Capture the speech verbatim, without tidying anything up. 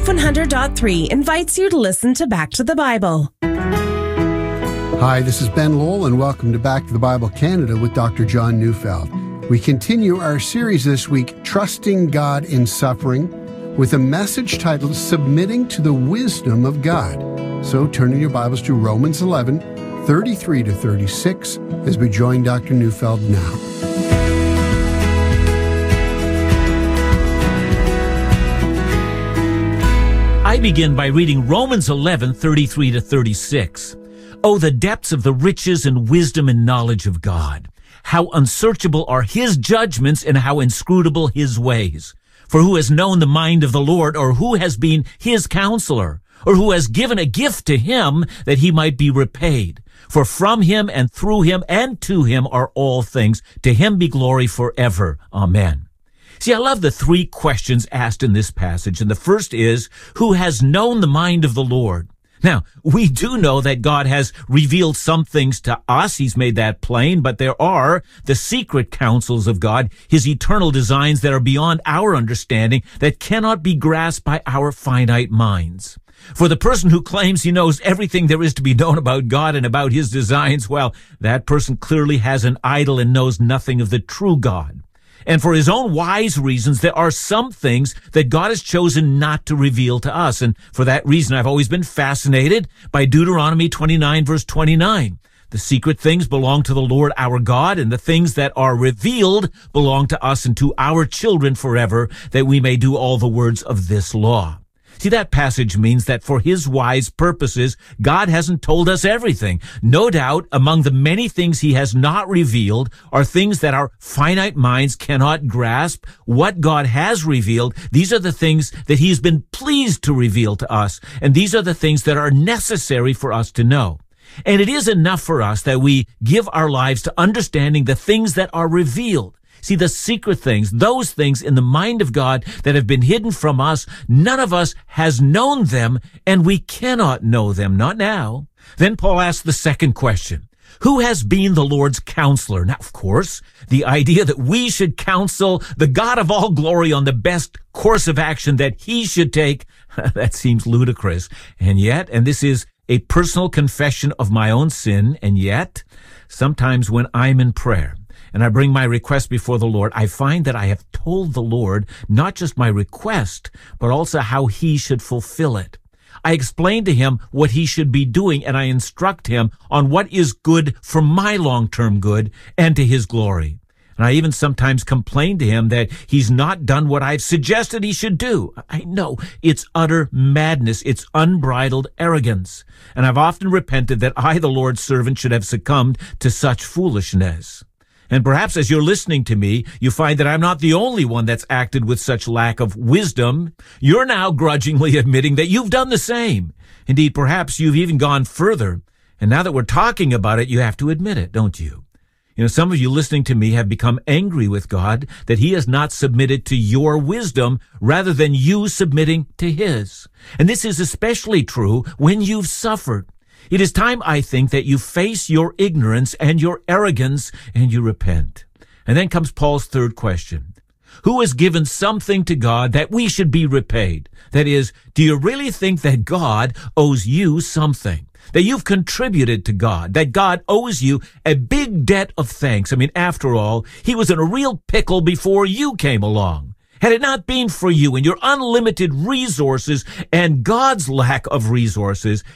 Life one hundred point three invites you to listen to Back to the Bible. Hi, this is Ben Lowell, and welcome to Back to the Bible Canada with Doctor John Neufeld. We continue our series this week, Trusting God in Suffering, with a message titled, Submitting to the Wisdom of God. So turn in your Bibles to Romans eleven, thirty-three to thirty-six, as we join Doctor Neufeld now. I begin by reading Romans eleven, thirty-three to thirty-six. Oh, the depths of the riches and wisdom and knowledge of God! How unsearchable are His judgments and how inscrutable His ways! For who has known the mind of the Lord, or who has been His counselor, or who has given a gift to Him that He might be repaid? For from Him and through Him and to Him are all things. To Him be glory forever. Amen. See, I love the three questions asked in this passage, and the first is, who has known the mind of the Lord? Now, we do know that God has revealed some things to us. He's made that plain, but there are the secret counsels of God, His eternal designs that are beyond our understanding, that cannot be grasped by our finite minds. For the person who claims he knows everything there is to be known about God and about His designs, well, that person clearly has an idol and knows nothing of the true God. And for His own wise reasons, there are some things that God has chosen not to reveal to us. And for that reason, I've always been fascinated by Deuteronomy twenty-nine, verse twenty-nine. The secret things belong to the Lord our God, and the things that are revealed belong to us and to our children forever, that we may do all the words of this law. See, that passage means that for His wise purposes, God hasn't told us everything. No doubt, among the many things He has not revealed are things that our finite minds cannot grasp. What God has revealed, these are the things that He's been pleased to reveal to us, and these are the things that are necessary for us to know. And it is enough for us that we give our lives to understanding the things that are revealed. See, the secret things, those things in the mind of God that have been hidden from us, none of us has known them, and we cannot know them, not now. Then Paul asks the second question. Who has been the Lord's counselor? Now, of course, the idea that we should counsel the God of all glory on the best course of action that He should take, that seems ludicrous. And yet, and this is a personal confession of my own sin, and yet, sometimes when I'm in prayer, and I bring my request before the Lord, I find that I have told the Lord not just my request, but also how He should fulfill it. I explain to Him what He should be doing, and I instruct Him on what is good for my long-term good and to His glory. And I even sometimes complain to Him that He's not done what I've suggested He should do. I know it's utter madness. It's unbridled arrogance. And I've often repented that I, the Lord's servant, should have succumbed to such foolishness. And perhaps as you're listening to me, you find that I'm not the only one that's acted with such lack of wisdom. You're now grudgingly admitting that you've done the same. Indeed, perhaps you've even gone further. And now that we're talking about it, you have to admit it, don't you? You know, some of you listening to me have become angry with God that He has not submitted to your wisdom rather than you submitting to His. And this is especially true when you've suffered. It is time, I think, that you face your ignorance and your arrogance and you repent. And then comes Paul's third question. Who has given something to God that we should be repaid? That is, do you really think that God owes you something? That you've contributed to God? That God owes you a big debt of thanks? I mean, after all, He was in a real pickle before you came along. Had it not been for you and your unlimited resources and God's lack of resources,